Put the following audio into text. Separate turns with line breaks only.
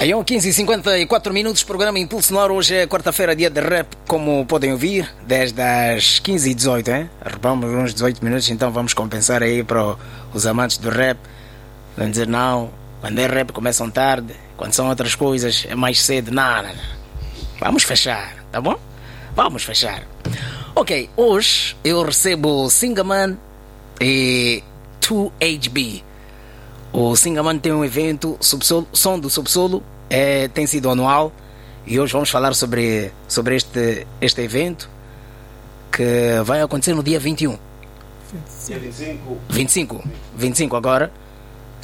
Aí 15h54 minutos, programa Impulso no Ar. Hoje é quarta-feira, dia de rap, como podem ouvir, desde as 15h18, hein? Vamos uns 18 minutos, então vamos compensar aí para os amantes do rap. Vão dizer, não, quando é rap começam tarde, quando são outras coisas é mais cedo. Não. Vamos fechar, tá bom? Vamos fechar. Ok, hoje eu recebo Singaman e 2HB. O Singaman tem um evento, Subsolo, Som do Subsolo, tem sido anual, e hoje vamos falar sobre este evento que vai acontecer no dia 21.
Dia
25 agora.